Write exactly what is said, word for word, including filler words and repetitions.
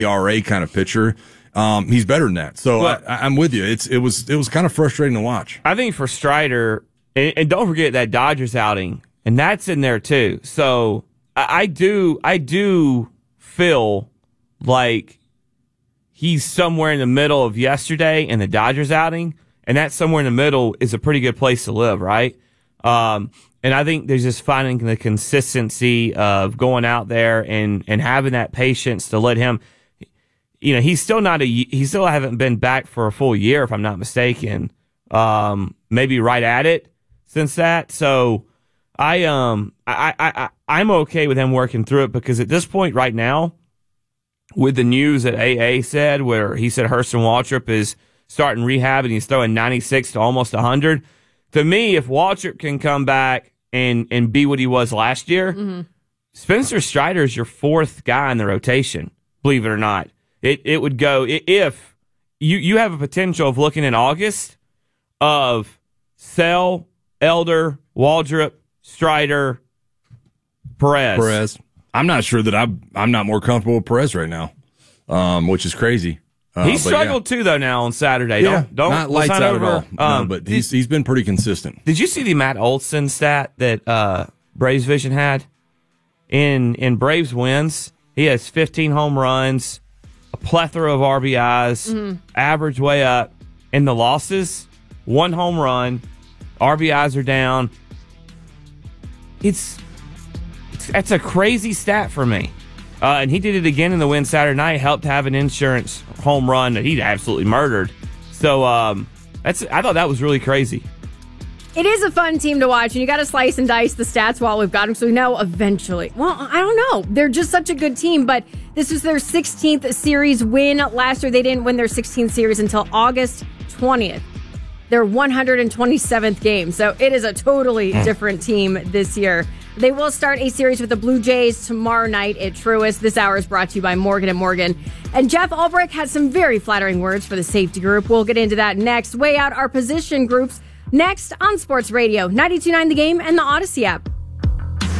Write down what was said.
E R A kind of pitcher. Um, he's better than that. So well, I, I'm with you. It's it was it was kind of frustrating to watch. I think for Strider, and, and don't forget that Dodgers outing, and that's in there too. So I, I do I do feel like he's somewhere in the middle of yesterday and the Dodgers outing, and that somewhere in the middle is a pretty good place to live, right? Um, and I think there's just finding the consistency of going out there and, and having that patience to let him. You know, he's still not a. He still haven't been back for a full year, if I'm not mistaken. Um, maybe right at it since that. So I um I I, I I'm okay with him working through it, because at this point right now, with the news that A A said, where he said Hurston Waltrip is starting rehab and he's throwing ninety-six to almost one hundred. To me, if Waltrip can come back and and be what he was last year, mm-hmm. Spencer Strider is your fourth guy in the rotation. Believe it or not. It it would go, if you, you have a potential of looking in August of Sell, Elder, Waldrop, Strider, Perez. Perez. I'm not sure that I'm, I'm not more comfortable with Perez right now, um, which is crazy. Uh, he struggled yeah. too, though, now on Saturday. Yeah, don't, don't, not lights out over. at all. Um, no, but he's, he's been pretty consistent. Did you see the Matt Olson stat that uh, Braves Vision had? In, in Braves wins, he has fifteen home runs, a plethora of R B Is, mm-hmm. average way up. In the losses, one home run, R B Is are down. It's, it's that's a crazy stat for me. Uh, and he did it again in the win Saturday night, helped have an insurance home run that he absolutely murdered. So um, that's I thought that was really crazy. It is a fun team to watch, and you got to slice and dice the stats while we've got them, so we know eventually. Well, I don't know. They're just such a good team, but this was their sixteenth series win. Last year, they didn't win their sixteenth series until August twentieth. Their one hundred twenty-seventh game, so it is a totally different team this year. They will start a series with the Blue Jays tomorrow night at Truist. This hour is brought to you by Morgan and Morgan. And Jeff Ulbrich had some very flattering words for the safety group. We'll get into that next. Weigh out our position groups next on Sports Radio ninety-two point nine The Game and the Odyssey app.